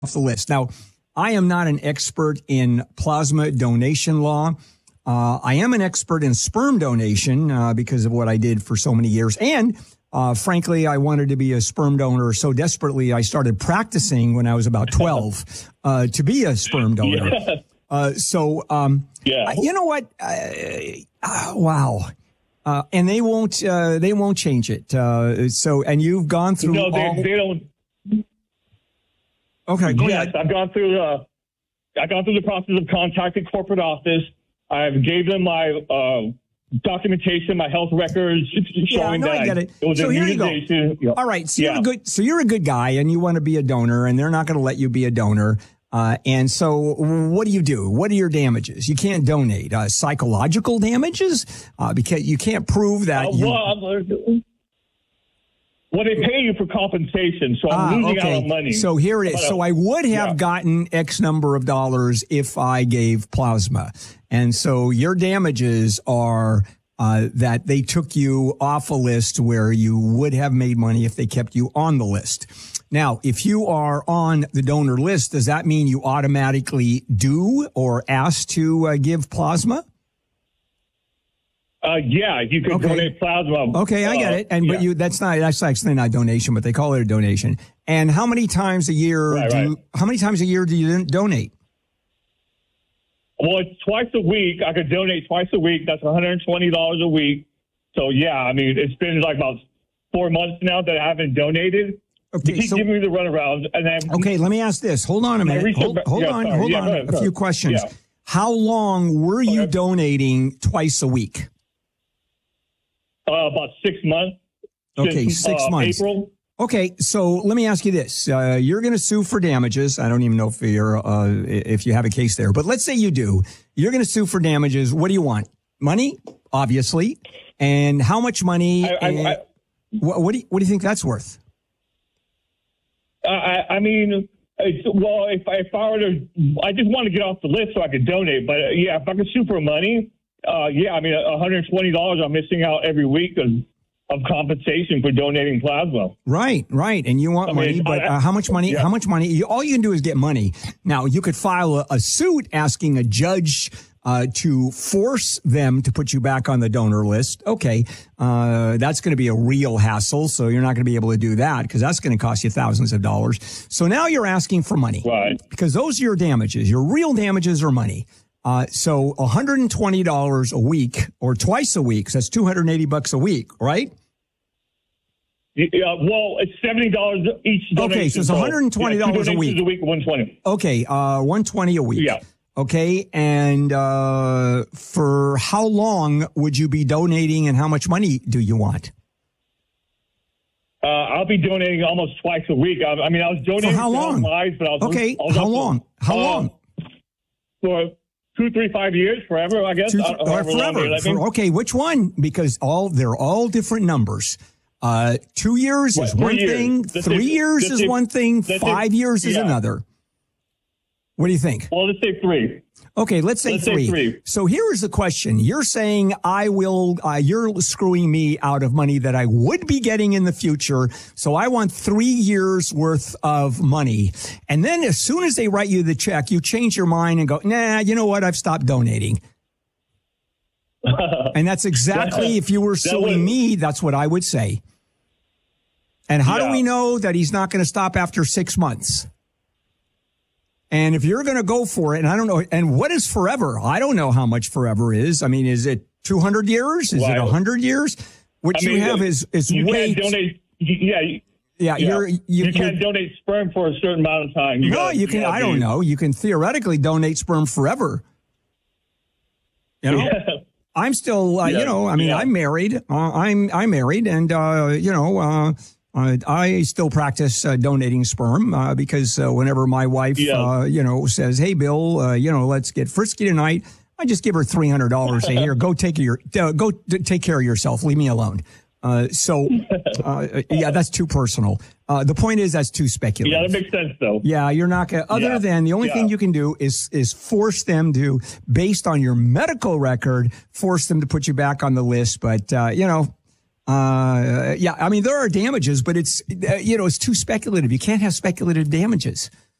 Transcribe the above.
off the list. Now, I am not an expert in plasma donation law. I am an expert in sperm donation because of what I did for so many years. And frankly, I wanted to be a sperm donor so desperately I started practicing when I was about 12 to be a sperm donor. Yeah. You know what? Wow. And they won't change it. And you've gone through. No, they don't. Okay, go ahead. I've gone through the process of contacting corporate office. I've gave them my documentation, my health records, showing that I get it. It was so a here you go. Yep. All right, so you're a good guy, and you want to be a donor, and they're not going to let you be a donor. And so, what do? What are your damages? You can't donate. Psychological damages, because you can't prove that. Well, they pay you for compensation, so I'm losing out on money. So here it is. So I would have gotten X number of dollars if I gave plasma. And so your damages are that they took you off a list where you would have made money if they kept you on the list. Now, if you are on the donor list, does that mean you automatically do or ask to give plasma? You could donate plasma. Okay, I get it. But that's actually not a donation, but they call it a donation. And how many times a year how many times a year do you donate? Well, it's twice a week. I could donate twice a week. That's $120 a week. So it's been like about 4 months now that I haven't donated. Okay, you keep giving me the runaround, and then let me ask this. Hold on a minute. Hold on. A few questions. Yeah. How long were you donating twice a week? About 6 months. Okay, 6 months. April. Okay, so let me ask you this. You're going to sue for damages. I don't even know if you have a case there, but let's say you do. You're going to sue for damages. What do you want? Money, obviously. And how much money? What do you think that's worth? If I were to, I just want to get off the list so I could donate. But if I could sue for money, $120 I'm missing out every week of compensation for donating plasma. Right. And you want money, but how much money? Yeah. How much money? All you can do is get money. Now, you could file a suit asking a judge to force them to put you back on the donor list. Okay. That's going to be a real hassle. So you're not going to be able to do that because that's going to cost you thousands of dollars. So now you're asking for money. Right. Because those are your damages. Your real damages are money. So $120 a week or twice a week. So that's $280 a week, right? Yeah, well, it's $70 each donation. Okay, so it's $120 a week. A week, $120. Okay, $120 a week. Yeah. Okay, and for how long would you be donating, and how much money do you want? I'll be donating almost twice a week. I was donating for how long? How long? How long? For 2, 3, 5 years, forever, I guess. Forever. Okay, which one? Because they're all different numbers. 2 years is one thing. 3 years is one thing. 5 years is another. What do you think? Well, let's say 3. Okay, let's say 3. So here is the question. You're saying you're screwing me out of money that I would be getting in the future. So I want 3 years worth of money. And then as soon as they write you the check, you change your mind and go, nah, you know what? I've stopped donating. And that's exactly, if you were suing me, that's what I would say. And how do we know that he's not going to stop after 6 months? And if you're going to go for it, and I don't know, and what is forever? I don't know how much forever is. I mean, is it 200 years? Is it 100 years? What you have is you way. Can't donate. You can't donate sperm for a certain amount of time. You can. I don't know. You can theoretically donate sperm forever. You know, I'm still. I'm married. I'm married, and I still practice donating sperm because whenever my wife, says, "Hey, Bill, let's get frisky tonight," I just give her $300. Say, "Here, go take care of yourself. Leave me alone." That's too personal. The point is that's too speculative. Yeah, that makes sense, though. Yeah, you're not going to, other than the only thing you can do is force them to, based on your medical record, force them to put you back on the list. But, there are damages, but it's too speculative. You can't have speculative damages.